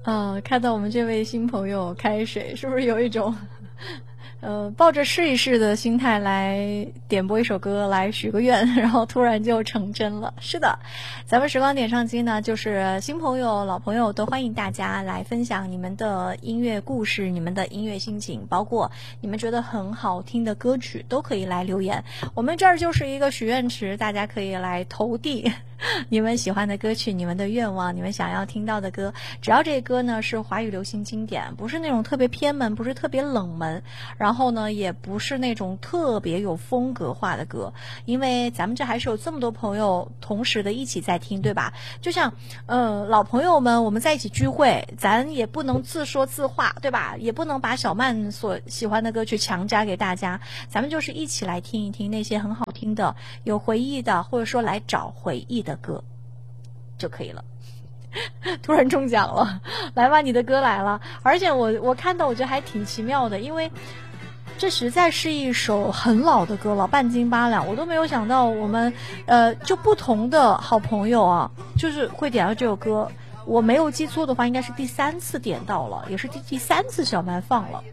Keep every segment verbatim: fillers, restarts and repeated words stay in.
呃，看到我们这位新朋友开水，是不是有一种呃抱着试一试的心态来点播一首歌，来许个愿，然后突然就成真了？是的，咱们时光点唱机呢，就是新朋友、老朋友都欢迎大家来分享你们的音乐故事、你们的音乐心情，包括你们觉得很好听的歌曲，都可以来留言。我们这儿就是一个许愿池，大家可以来投递你们喜欢的歌曲，你们的愿望，你们想要听到的歌，只要这歌呢是华语流行经典，不是那种特别偏门，不是特别冷门，然后呢也不是那种特别有风格化的歌，因为咱们这还是有这么多朋友同时的一起在听，对吧？就像呃老朋友们，我们在一起聚会，咱也不能自说自话，对吧？也不能把小曼所喜欢的歌曲强加给大家，咱们就是一起来听一听那些很好听的、有回忆的，或者说来找回忆的歌就可以了。突然中奖了，来吧，你的歌来了。而且我我看到我觉得还挺奇妙的，因为这实在是一首很老的歌了，半斤八两，我都没有想到我们呃就不同的好朋友啊，就是会点到这首歌。我没有记错的话，应该是第三次点到了，也是第第三次小曼放了。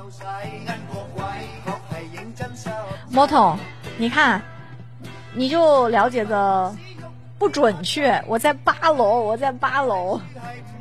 魔童，你看你就了解的不准确，我在八楼，我在八楼。